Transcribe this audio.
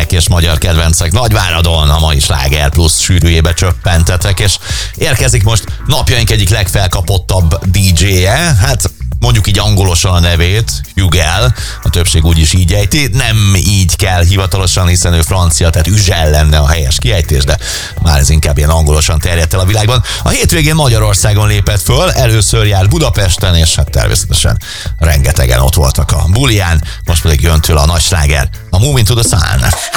slágerek és magyar kedvencek Nagyváradon a mai Sláger Plus sűrűjébe csöppentetek, és érkezik most napjaink egyik legfelkapottabb DJ-je, hát mondjuk így angolosan a nevét, Hugel, a többség úgyis így ejti, nem így kell hivatalosan, hiszen ő francia, tehát Üzsel lenne a helyes kiejtés, de már ez inkább ilyen angolosan terjedt el a világban. A hétvégén Magyarországon lépett föl, először járt Budapesten, és hát természetesen rengetegen ott voltak a bulián, most pedig jön tőle a nagy sláger, a Moving to the Sun.